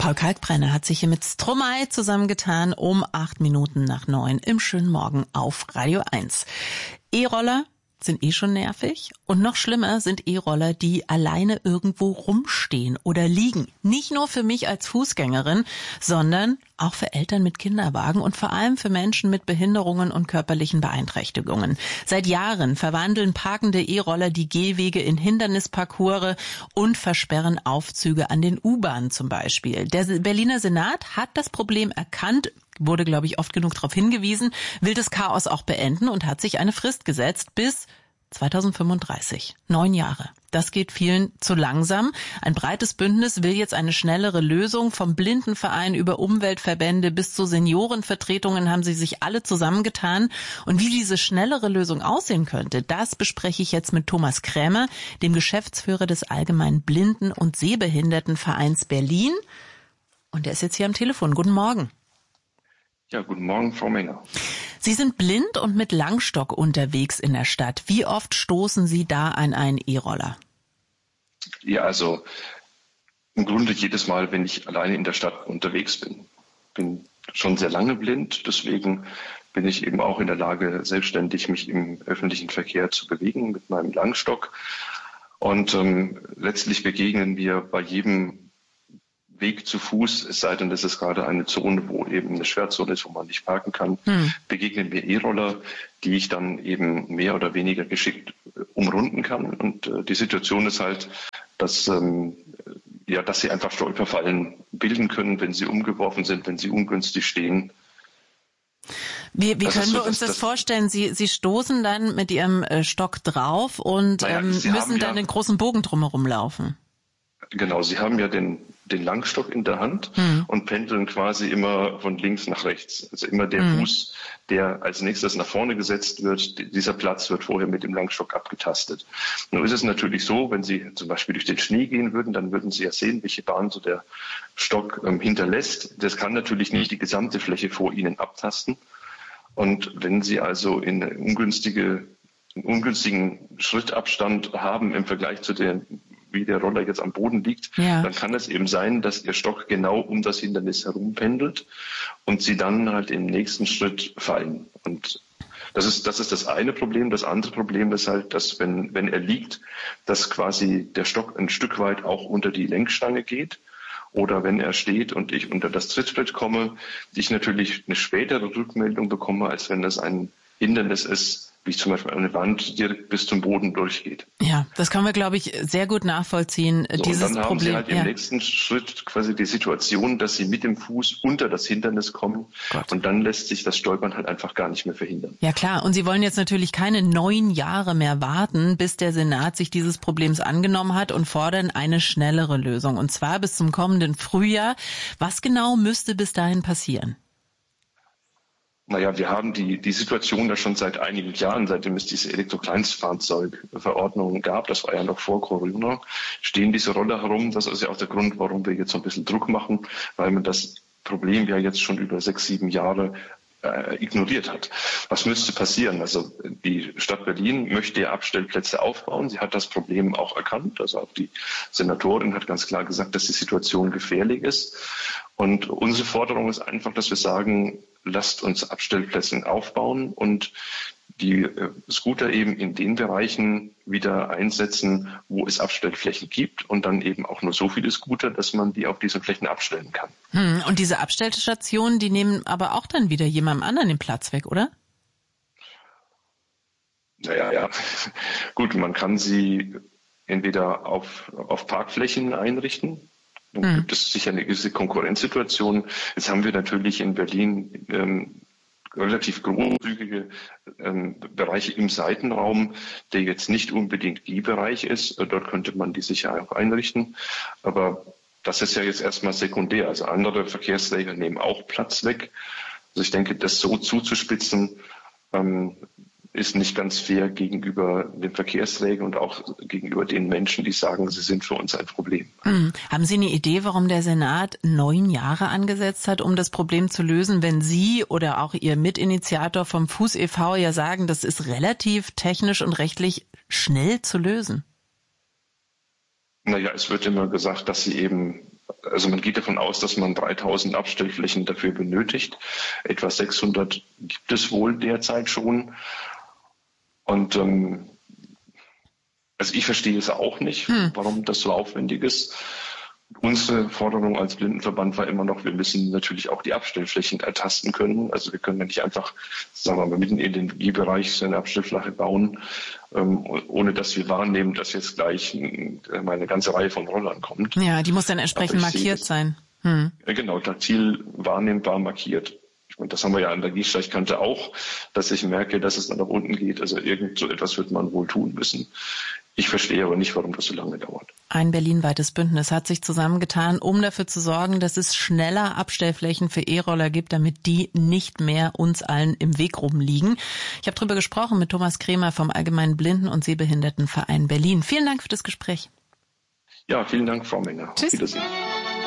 Paul Kalkbrenner hat sich hier mit Stromae zusammengetan um 8:08 im schönen Morgen auf Radio 1. E-Roller sind schon nervig und noch schlimmer sind E-Roller, die alleine irgendwo rumstehen oder liegen. Nicht nur für mich als Fußgängerin, sondern auch für Eltern mit Kinderwagen und vor allem für Menschen mit Behinderungen und körperlichen Beeinträchtigungen. Seit Jahren verwandeln parkende E-Roller die Gehwege in Hindernisparcours und versperren Aufzüge an den U-Bahnen zum Beispiel. Der Berliner Senat hat das Problem erkannt, wurde, glaube ich, oft genug darauf hingewiesen, will das Chaos auch beenden und hat sich eine Frist gesetzt bis 2035. 9 Jahre. Das geht vielen zu langsam. Ein breites Bündnis will jetzt eine schnellere Lösung. Vom Blindenverein über Umweltverbände bis zu Seniorenvertretungen haben sie sich alle zusammengetan. Und wie diese schnellere Lösung aussehen könnte, das bespreche ich jetzt mit Thomas Krämer, dem Geschäftsführer des Allgemeinen Blinden- und Sehbehindertenvereins Berlin. Und der ist jetzt hier am Telefon. Guten Morgen. Ja, guten Morgen, Frau Menger. Sie sind blind und mit Langstock unterwegs in der Stadt. Wie oft stoßen Sie da an einen E-Roller? Ja, also im Grunde jedes Mal, wenn ich alleine in der Stadt unterwegs bin. Bin schon sehr lange blind, deswegen bin ich eben auch in der Lage, selbstständig mich im öffentlichen Verkehr zu bewegen mit meinem Langstock. Und letztlich begegnen wir bei jedem Weg zu Fuß, es sei denn, das ist gerade eine Zone, wo eben eine Sperrzone ist, wo man nicht parken kann, begegnen mir E-Roller, die ich dann eben mehr oder weniger geschickt umrunden kann. Und die Situation ist halt, dass sie einfach Stolperfallen bilden können, wenn sie umgeworfen sind, wenn sie ungünstig stehen. Wie können wir uns das vorstellen? Sie stoßen dann mit Ihrem Stock drauf und müssen dann den großen Bogen drumherum laufen. Genau, Sie haben ja den Langstock in der Hand und pendeln quasi immer von links nach rechts. Also immer der Fuß, der als nächstes nach vorne gesetzt wird, dieser Platz wird vorher mit dem Langstock abgetastet. Nun ist es natürlich so, wenn Sie zum Beispiel durch den Schnee gehen würden, dann würden Sie ja sehen, welche Bahn so der Stock hinterlässt. Das kann natürlich nicht die gesamte Fläche vor Ihnen abtasten. Und wenn Sie also in ungünstigen Schrittabstand haben im Vergleich zu wie der Roller jetzt am Boden liegt, dann kann es eben sein, dass Ihr Stock genau um das Hindernis herum pendelt und Sie dann halt im nächsten Schritt fallen. Und das ist das eine Problem. Das andere Problem ist halt, dass wenn er liegt, dass quasi der Stock ein Stück weit auch unter die Lenkstange geht. Oder wenn er steht und ich unter das Trittbrett komme, ich natürlich eine spätere Rückmeldung bekomme, als wenn das ein Hindernis ist, wie zum Beispiel eine Wand direkt bis zum Boden durchgeht. Ja, das können wir, glaube ich, sehr gut nachvollziehen, dieses und dann haben Problem. Sie halt im nächsten Schritt quasi die Situation, dass Sie mit dem Fuß unter das Hindernis kommen und dann lässt sich das Stolpern halt einfach gar nicht mehr verhindern. Ja klar, und Sie wollen jetzt natürlich keine 9 Jahre mehr warten, bis der Senat sich dieses Problems angenommen hat und fordern eine schnellere Lösung, und zwar bis zum kommenden Frühjahr. Was genau müsste bis dahin passieren? Naja, wir haben die Situation ja schon seit einigen Jahren, seitdem es diese Elektrokleinstfahrzeugverordnung gab, das war ja noch vor Corona, stehen diese Roller herum. Das ist ja auch der Grund, warum wir jetzt so ein bisschen Druck machen, weil man das Problem ja jetzt schon über 6, 7 Jahre ignoriert hat. Was müsste passieren? Also die Stadt Berlin möchte ja Abstellplätze aufbauen. Sie hat das Problem auch erkannt. Also auch die Senatorin hat ganz klar gesagt, dass die Situation gefährlich ist. Und unsere Forderung ist einfach, dass wir sagen, lasst uns Abstellplätze aufbauen und die Scooter eben in den Bereichen wieder einsetzen, wo es Abstellflächen gibt und dann eben auch nur so viele Scooter, dass man die auf diesen Flächen abstellen kann. Und diese Abstellstationen, die nehmen aber auch dann wieder jemandem anderen den Platz weg, oder? Ja. Gut, man kann sie entweder auf Parkflächen einrichten. Dann gibt es sicher eine gewisse Konkurrenzsituation. Jetzt haben wir natürlich in Berlin relativ großzügige Bereiche im Seitenraum, der jetzt nicht unbedingt Gehbereich ist. Dort könnte man die sicher auch einrichten. Aber das ist ja jetzt erstmal sekundär. Also andere Verkehrsträger nehmen auch Platz weg. Also ich denke, das so zuzuspitzen, ist nicht ganz fair gegenüber den Verkehrsträgern und auch gegenüber den Menschen, die sagen, sie sind für uns ein Problem. Haben Sie eine Idee, warum der Senat 9 Jahre angesetzt hat, um das Problem zu lösen, wenn Sie oder auch Ihr Mitinitiator vom Fuß e.V. ja sagen, das ist relativ technisch und rechtlich schnell zu lösen? Naja, es wird immer gesagt, dass sie eben also man geht davon aus, dass man 3000 Abstellflächen dafür benötigt. Etwa 600 gibt es wohl derzeit schon. Und also ich verstehe es auch nicht, warum das so aufwendig ist. Unsere Forderung als Blindenverband war immer noch, wir müssen natürlich auch die Abstellflächen ertasten können. Also wir können ja nicht einfach, sagen wir mal, mitten in den G-Bereich so eine Abstellfläche bauen, ohne dass wir wahrnehmen, dass jetzt gleich eine ganze Reihe von Rollern kommt. Ja, die muss dann entsprechend markiert sein. Ja, genau, taktil wahrnehmbar markiert. Und das haben wir ja an der Gehsteigkante auch, dass ich merke, dass es dann nach unten geht. Also irgend so etwas wird man wohl tun müssen. Ich verstehe aber nicht, warum das so lange dauert. Ein berlinweites Bündnis hat sich zusammengetan, um dafür zu sorgen, dass es schneller Abstellflächen für E-Roller gibt, damit die nicht mehr uns allen im Weg rumliegen. Ich habe darüber gesprochen mit Thomas Kremer vom Allgemeinen Blinden- und Sehbehindertenverein Berlin. Vielen Dank für das Gespräch. Ja, vielen Dank, Frau Menger. Tschüss. Auf Wiedersehen.